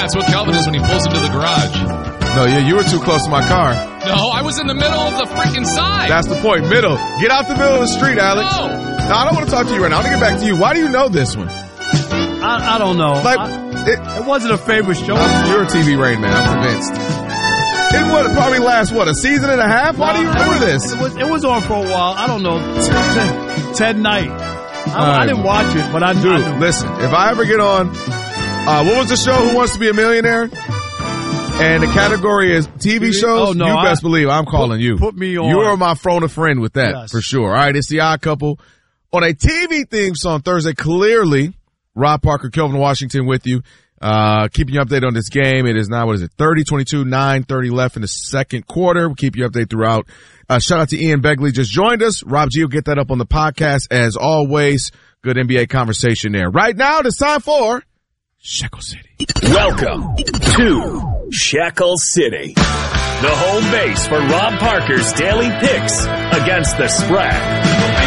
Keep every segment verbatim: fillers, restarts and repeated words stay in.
that's what Kelvin is when he pulls into the garage. No, yeah, you were too close to my car. No, I was in the middle of the freaking side. That's the point. Middle. Get out the middle of the street, Alex. No. No, I don't want to talk to you right now. I want to get back to you. Why do you know this one? I, I don't know. Like, I, it, it wasn't a favorite show. You're a T V Rain Man. I'm convinced. It would probably last, what, a season and a half? Why do you remember this? It was, it was on for a while. I don't know. Ted, Ted Knight. I, right. I didn't watch it, but I do. I knew. Listen, if I ever get on, uh, what was the show, Who Wants to Be a Millionaire? And the category is T V shows. Oh, no, you I, best believe I'm calling put, you. Put me on. You are my phone a friend with that, yes. for sure. All right, it's The Odd Couple. On a T V theme song Thursday, clearly, Rob Parker, Kelvin Washington with you, uh, keeping you updated on this game. It is now, what is it, thirty twenty-two, nine thirty left in the second quarter. We'll keep you updated throughout. Uh, shout out to Ian Begley, just joined us. Rob G will get that up on the podcast as always. Good N B A conversation there. Right now, it's time for Shekel City. Welcome to Shekel City, the home base for Rob Parker's daily picks against the spread.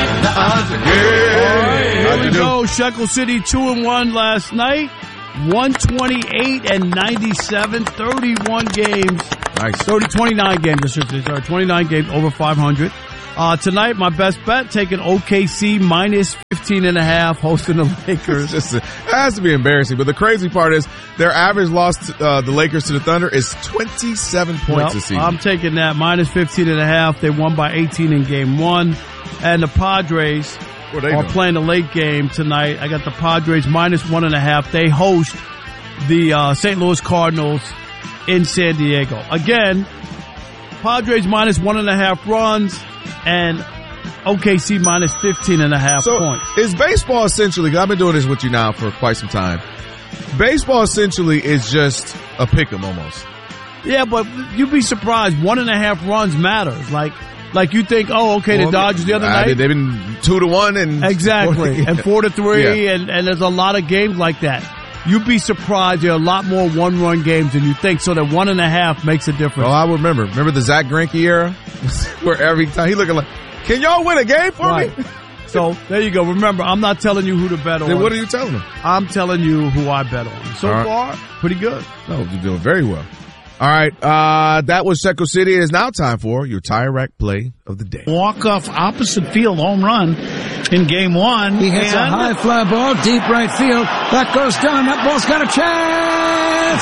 Here we go. Shekel City two and one last night. one twenty-eight and ninety-seven. thirty-one games. Nice. thirty, twenty-nine games, I should say. Sorry, twenty-nine games over five hundred. Uh, tonight, my best bet, taking O K C minus fifteen and a half, hosting the Lakers. Just, it has to be embarrassing. But the crazy part is their average loss to uh, the Lakers to the Thunder is twenty-seven points Well, this season. I'm taking that minus fifteen and a half. They won by eighteen in game one. And the Padres What are they are doing? playing a late game tonight. I got the Padres minus one and a half. They host the uh, Saint Louis Cardinals in San Diego. Again, Padres minus one and a half runs and O K C minus fifteen and a half so points. is baseball essentially, 'cause I've been doing this with you now for quite some time, baseball essentially is just a pick'em almost. Yeah, but you'd be surprised. One and a half runs matters. Like, like you think, oh, okay, Well, the Dodgers the other uh, night. They've been two to one and Exactly. four, And four to three, Yeah. and, and there's a lot of games like that. You'd be surprised there are a lot more one-run games than you think, so that one and a half makes a difference. Oh, I remember. Remember the Zach Greinke era? Where every time he looking like, can y'all win a game for Right. me? So, there you go. Remember, I'm not telling you who to bet on. Then what are you telling them? I'm telling you who I bet on. So All right. far, pretty good. No, you're doing very well. All right, uh, that was Shekel City. It is now time for your Tire Rack play of the day. Walk-off opposite field home run in game one. He hits a high fly ball, deep right field. That goes down. That ball's got a chance.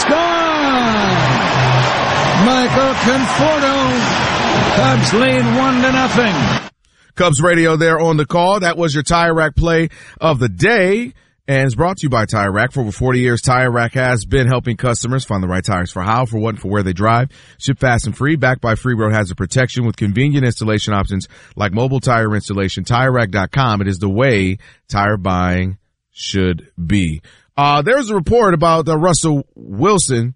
Gone. Michael Conforto. Cubs lead one to nothing. Cubs radio there on the call. That was your Tire Rack play of the day. And it's brought to you by Tire Rack. For over forty years, Tire Rack has been helping customers find the right tires for how, for what, and for where they drive. Ship fast and free, backed by free road hazard protection with convenient installation options like mobile tire installation. Tire Rack dot com. It is the way tire buying should be. Uh, there's a report about uh, Russell Wilson,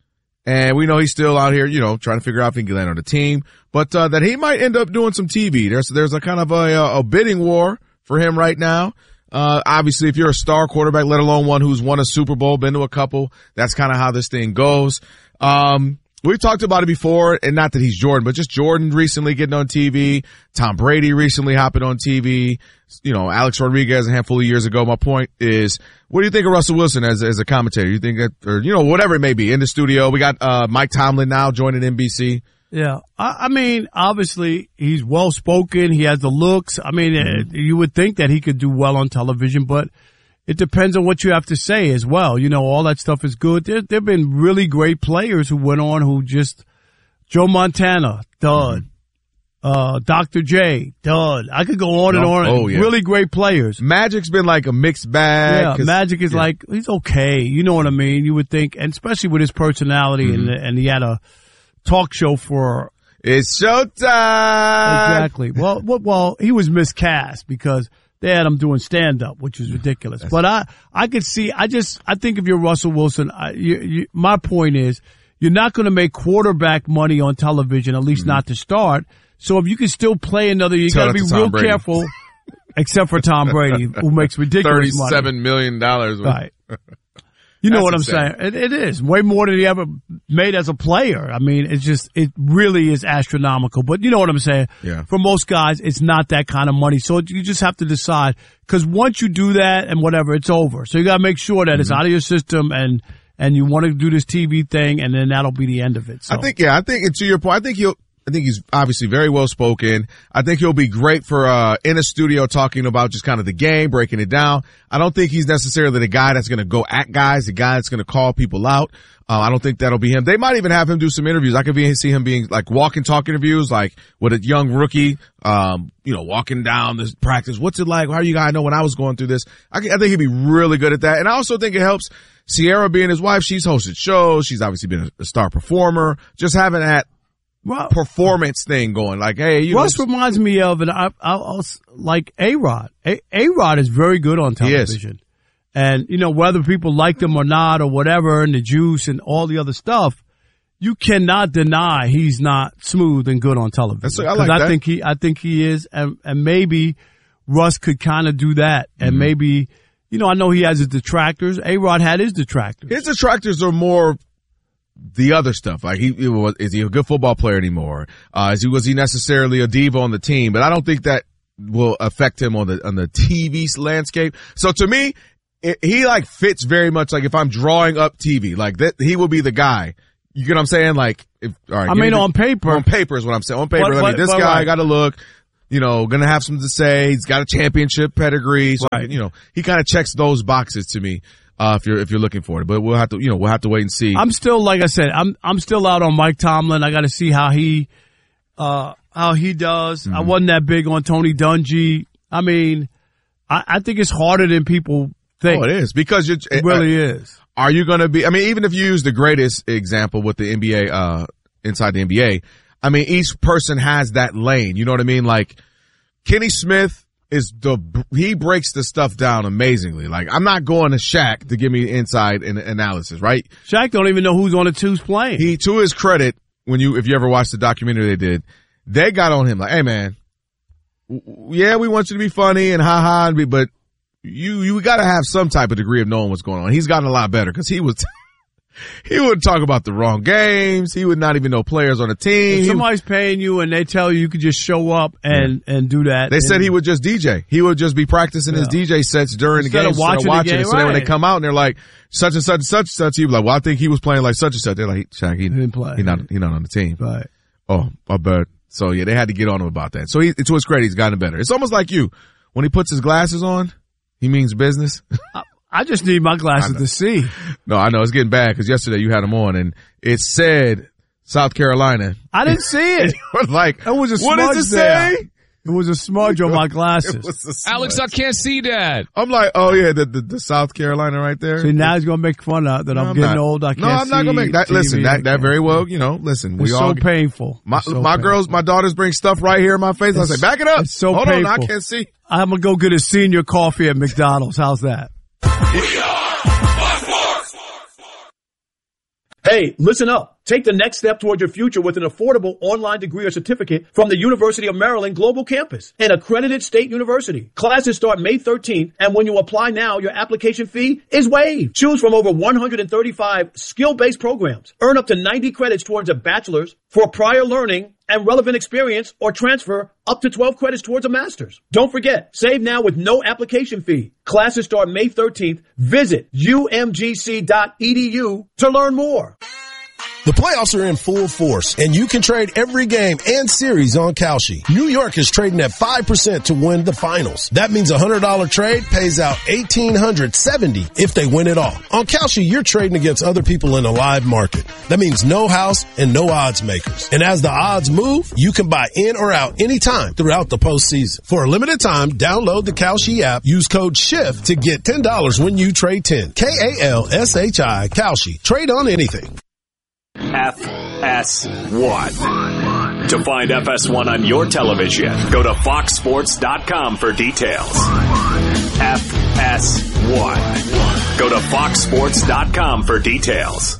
and we know he's still out here, you know, trying to figure out if he can land on the team, but uh, that he might end up doing some T V. There's there's a kind of a, a bidding war for him right now. Uh, obviously, if you're a star quarterback, let alone one who's won a Super Bowl, been to a couple, that's kind of how this thing goes. Um, we've talked about it before, and not that he's Jordan, but just Jordan recently getting on T V, Tom Brady recently hopping on T V, you know, Alex Rodriguez a handful of years ago. My point is, what do you think of Russell Wilson as, as a commentator? You think that, or, you know, whatever it may be, in the studio? We got, uh, Mike Tomlin now joining N B C. Yeah. I, I mean, obviously, he's well-spoken. He has the looks. I mean, mm-hmm. you would think that he could do well on television, but it depends on what you have to say as well. You know, all that stuff is good. There, there have been really great players who went on who just, Joe Montana, dud. Mm-hmm. Uh, Doctor J, dud. I could go on and on. Oh, yeah. Really great players. Magic's been like a mixed bag. Yeah, Magic is yeah. like, he's okay. You know what I mean? You would think, and especially with his personality, mm-hmm. and and he had a talk show for it's showtime. Exactly. Well, well, well, he was miscast because they had him doing stand up, which is ridiculous. That's but I, I could see. I just, I think if you're Russell Wilson, I, you, you, my point is, you're not going to make quarterback money on television, at least mm-hmm. not to start. So if you can still play another, you got to be real Brady. careful. Except for Tom Brady, who makes ridiculous money. thirty-seven million dollars. Right. You know That's what I'm insane. saying? It, it is way more than he ever made as a player. I mean, it's just, it really is astronomical. But you know what I'm saying? Yeah. For most guys, it's not that kind of money. So you just have to decide. Because once you do that and whatever, it's over. So you got to make sure that mm-hmm. it's out of your system and and you want to do this T V thing, and then that'll be the end of it. So. I think, yeah, I think, and to your point, I think he'll, I think he's obviously very well spoken. I think he'll be great for, uh, in a studio talking about just kind of the game, breaking it down. I don't think he's necessarily the guy that's going to go at guys, the guy that's going to call people out. Uh, I don't think that'll be him. They might even have him do some interviews. I could be, see him being like walk and talk interviews, like with a young rookie, um, you know, walking down this practice. What's it like? How do you guys know when I was going through this? I, I think he'd be really good at that. And I also think it helps Sierra being his wife. She's hosted shows. She's obviously been a, a star performer. Just having that well, performance thing going. Like, hey, you Russ know, reminds me of, and I, I, I'll, like A-Rod. A- A-Rod is very good on television. And, you know, whether people like them or not or whatever, and the juice and all the other stuff, you cannot deny he's not smooth and good on television. That's, I like I that. think he, I think he is, and, and maybe Russ could kind of do that. And mm-hmm. maybe, you know, I know he has his detractors. A-Rod had his detractors. His detractors are more the other stuff. Like, he, he was, is he a good football player anymore? Uh, is he, was he necessarily a diva on the team? But I don't think that will affect him on the, on the T V landscape. So to me, it, he like fits very much like if I'm drawing up T V, like that, he will be the guy. You get what I'm saying? Like, if, all right. I mean, on the, paper. On paper is what I'm saying. On paper, but, I mean, but, this but, guy right. got to look, you know, gonna have something to say. He's got a championship pedigree. So, right. you know, he kind of checks those boxes to me. Uh, if you're, if you're looking for it, but we'll have to, you know, we'll have to wait and see. I'm still, like I said, I'm, I'm still out on Mike Tomlin. I got to see how he, uh, how he does. Mm-hmm. I wasn't that big on Tony Dungy. I mean, I, I think it's harder than people think. Oh, it is because you're, it really uh, is. Are you going to be, I mean, even if you use the greatest example with the N B A, uh, inside the N B A, I mean, each person has that lane. You know what I mean? Like Kenny Smith is the, he breaks the stuff down amazingly. Like, I'm not going to Shaq to give me inside and analysis, right? Shaq don't even know who's on the two's playing. He, to his credit, when you, if you ever watched the documentary they did, they got on him like, hey man, yeah, we want you to be funny and ha ha, and be, but you, you gotta have some type of degree of knowing what's going on. He's gotten a lot better because he was, he would talk about the wrong games. He would not even know players on the team. If somebody's paying you and they tell you you could just show up and, yeah. and do that. They said he would just D J. He would just be practicing yeah. his D J sets during instead the game. Of watching, watching the game, it. So right. then when they come out and they're like, such and such and such and such, he was like, well, I think he was playing like such and such. They're like, Shaq, he, he didn't play. He not, he not on the team. Right. Oh, my bad. So yeah, they had to get on him about that. So he, to his credit, he's gotten better. It's almost like you. When he puts his glasses on, he means business. I, I just need my glasses to see. No, I know it's getting bad because yesterday you had them on and it said South Carolina. I didn't see it. Like, it was a what smudge does it there. say? It was a smudge on my glasses. Alex, I can't see that. I'm like, oh yeah, the, the, the South Carolina right there. See, now he's going to make fun of that no, I'm, I'm getting not. old. I can't No, I'm not going to make that. T V. Listen, that, that very well, you know, listen. It's we so all, painful. My, so my painful. girls, my daughters bring stuff right here in my face. It's, I say, back it up. It's so Hold painful. on, I can't see. I'm going to go get a senior coffee at McDonald's. How's that? Hey, listen up. Take the next step towards your future with an affordable online degree or certificate from the University of Maryland Global Campus, an accredited state university. Classes start May thirteenth, and when you apply now, your application fee is waived. Choose from over one hundred thirty-five skill-based programs. Earn up to ninety credits towards a bachelor's for prior learning and relevant experience, or transfer up to twelve credits towards a master's. Don't forget, save now with no application fee. Classes start May thirteenth. Visit U M G C dot E D U to learn more. The playoffs are in full force, and you can trade every game and series on Kalshi. New York is trading at five percent to win the finals. That means a one hundred dollars trade pays out one thousand eight hundred seventy dollars if they win it all. On Kalshi, you're trading against other people in a live market. That means no house and no odds makers. And as the odds move, you can buy in or out anytime throughout the postseason. For a limited time, download the Kalshi app, use code SHIFT to get ten dollars when you trade ten. K A L S H I, Kalshi. Trade on anything. F S one. To find F S one on your television, go to fox sports dot com for details. F S one. Go to fox sports dot com for details.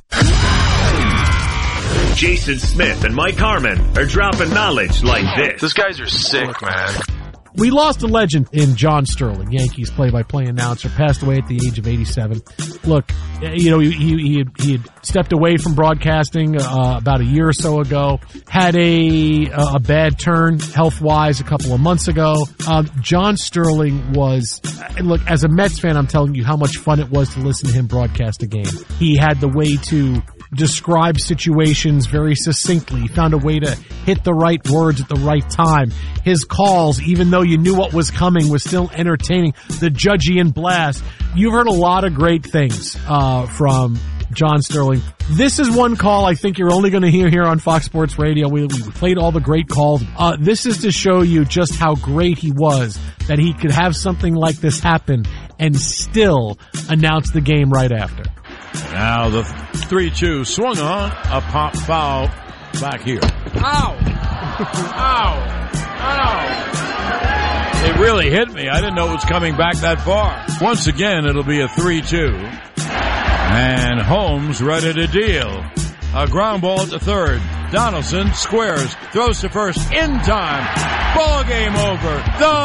Jason Smith and Mike Harmon are dropping knowledge like this. These guys are sick, man. We lost a legend in John Sterling, Yankees play-by-play announcer, passed away at the age of eighty-seven. Look, you know, he, he, he, had, he had stepped away from broadcasting uh, about a year or so ago, had a, a bad turn health-wise a couple of months ago. Um, John Sterling was, look, as a Mets fan, I'm telling you how much fun it was to listen to him broadcast a game. He had the way to describe situations very succinctly. He found a way to hit the right words at the right time. His calls, even though you knew what was coming, was still entertaining. The Judgian blast. You've heard a lot of great things uh from John Sterling. This is one call I think you're only going to hear here on Fox Sports Radio. We, we played all the great calls. Uh, this is to show you just how great he was, that he could have something like this happen and still announce the game right after. Now the three two swung on, a pop foul back here. Ow! Ow! Ow! It really hit me. I didn't know it was coming back that far. Once again, it'll be a three two. And Holmes ready to deal. A ground ball at the third. Donaldson squares, throws to first in time. Ball game over.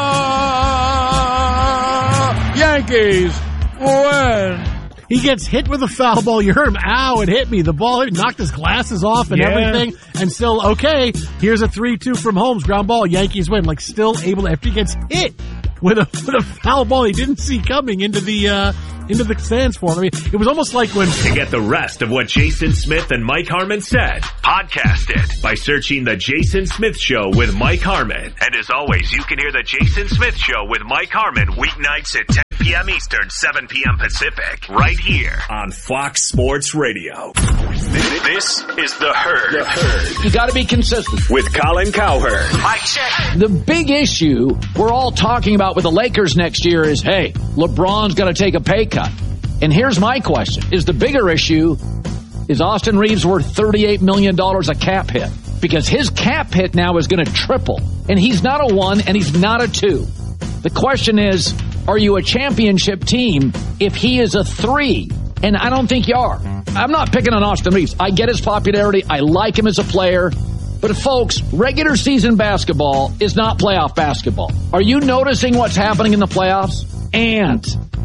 The Yankees win. He gets hit with a foul ball. You heard him. Ow, it hit me. The ball hit, knocked his glasses off and yeah. everything. And still, okay, here's a three two from Holmes. Ground ball. Yankees win. Like, still able to, after he gets hit with a, with a foul ball he didn't see coming into the, uh, into the stands for him. I mean, it was almost like when... To get the rest of what Jason Smith and Mike Harmon said, podcast it by searching The Jason Smith Show with Mike Harmon. And as always, you can hear The Jason Smith Show with Mike Harmon weeknights at ten p.m. Eastern, seven p.m. Pacific, right here on Fox Sports Radio. This is The Herd. The Herd. You gotta be consistent. With Colin Cowherd. Mike check. The big issue we're all talking about with the Lakers next year is, hey, LeBron's gonna take a pay cut. And here's my question. Is the bigger issue, is Austin Reeves worth thirty-eight million dollars a cap hit? Because his cap hit now is going to triple. And he's not a one and he's not a two. The question is, are you a championship team if he is a three? And I don't think you are. I'm not picking on Austin Reeves. I get his popularity. I like him as a player. But folks, regular season basketball is not playoff basketball. Are you noticing what's happening in the playoffs? And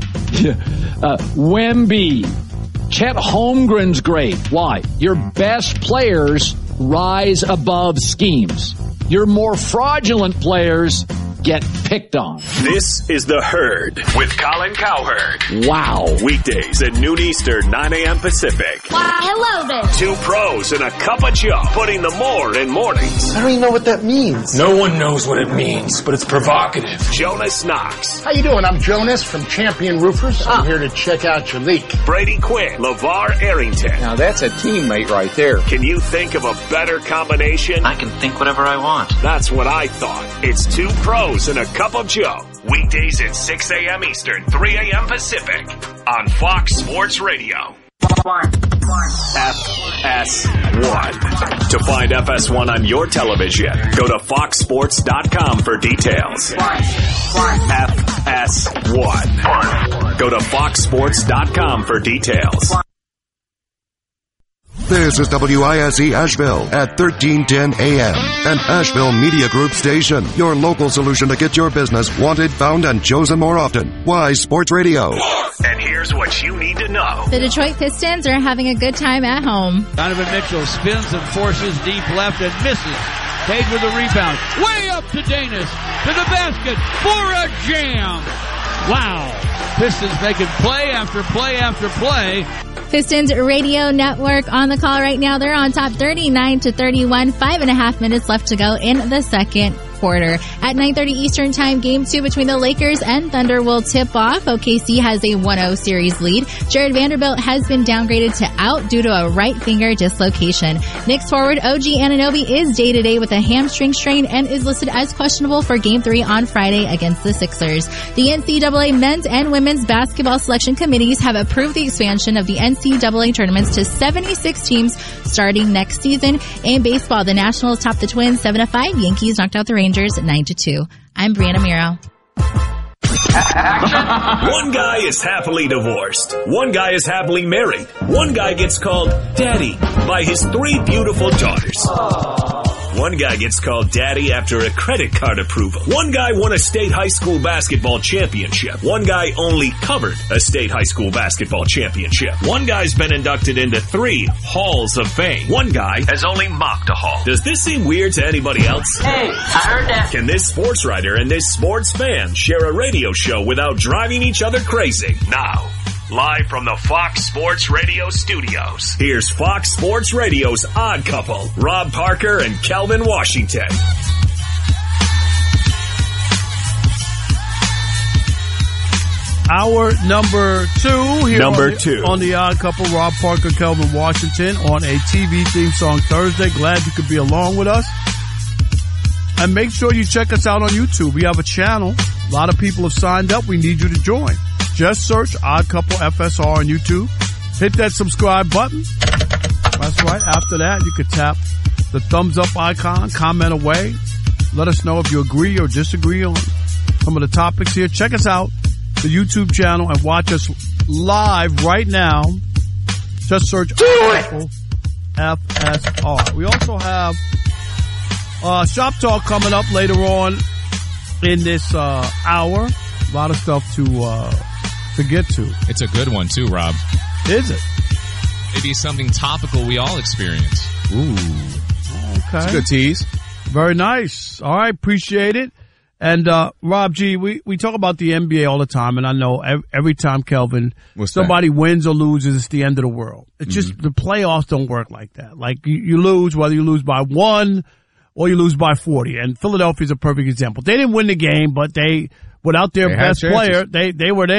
uh, Wemby, Chet Holmgren's great. Why? Your best players rise above schemes. Your more fraudulent players get picked on. This is The Herd with Colin Cowherd. Wow. Weekdays at noon Eastern, nine a.m. Pacific. Wow. Hello there. Two pros and a cup of Joe, putting the more in mornings. I don't even know what that means. No one knows what it means, but it's provocative. Jonas Knox. How you doing? I'm Jonas from Champion Roofers. I'm oh. here to check out your leak. Brady Quinn. LeVar Arrington. Now that's a teammate right there. Can you think of a better combination? I can think whatever I want. That's what I thought. It's two pros and a cup of Joe. Weekdays at six a.m. Eastern, three a.m. Pacific on Fox Sports Radio. One. F S one. To find F S one on your television, go to fox sports dot com for details. F S one. Go to fox sports dot com for details. This is W I S E Asheville at thirteen ten A M, an Asheville Media Group station. Your local solution to get your business wanted, found, and chosen more often. Why Sports Radio. And here's what you need to know. The Detroit Pistons are having a good time at home. Donovan Mitchell spins and forces deep left and misses. Cade with the rebound. Way up to Danis. To the basket for a jam. Wow. Pistons making play after play after play. Pistons Radio Network on the call right now. They're on top thirty-nine to thirty-one. Five and a half minutes left to go in the second quarter. At nine thirty Eastern Time, game two between the Lakers and Thunder will tip off. O K C has a one oh series lead. Jared Vanderbilt has been downgraded to out due to a right finger dislocation. Knicks forward O G Anunoby is day-to-day with a hamstring strain and is listed as questionable for game three on Friday against the Sixers. The N C double A men's and women's basketball selection committees have approved the expansion of the N C double A tournaments to seventy-six teams starting next season. In baseball, the Nationals topped the Twins seven to five. Yankees knocked out the Rangers nine to two. I'm Brianna Miro. One guy is happily divorced. One guy is happily married. One guy gets called daddy by his three beautiful daughters. One guy gets called daddy after a credit card approval. One guy won a state high school basketball championship. One guy only covered a state high school basketball championship. One guy's been inducted into three halls of fame. One guy has only mocked a hall. Does this seem weird to anybody else? Hey, I heard that. Can this sports writer and this sports fan share a radio show without driving each other crazy? Now, live from the Fox Sports Radio studios, here's Fox Sports Radio's Odd Couple, Rob Parker and Kelvin Washington. Hour number two here Number on the, two. on the Odd Couple, Rob Parker, Kelvin Washington on a T V theme song Thursday. Glad you could be along with us. And make sure you check us out on YouTube. We have a channel. A lot of people have signed up. We need you to join. Just search Odd Couple F S R on YouTube. Hit that subscribe button. That's right. After that, you could tap the thumbs up icon, comment away. Let us know if you agree or disagree on some of the topics here. Check us out, the YouTube channel, and watch us live right now. Just search Odd Couple F S R. We also have uh, Shop Talk coming up later on in this uh, hour. A lot of stuff to uh, to get to. It's a good one too, Rob. Is it? Maybe something topical we all experience. Ooh. Okay. It's a good tease. Very nice. All right. Appreciate it. And, uh, Rob G, we, we talk about the N B A all the time, and I know every, every time, Kelvin, What's somebody that? wins or loses, it's the end of the world. It's Mm-hmm. just the playoffs don't work like that. Like, you, you lose, whether you lose by one or you lose by forty. And Philadelphia's a perfect example. They didn't win the game, but they, without their They had best chances. player, they, they were there.